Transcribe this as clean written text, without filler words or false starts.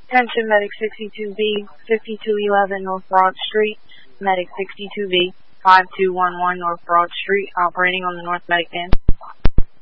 Attention Medic 62B, 5211 North Broad Street. Medic 62B, 5211 North Broad Street, operating on the North Medic van.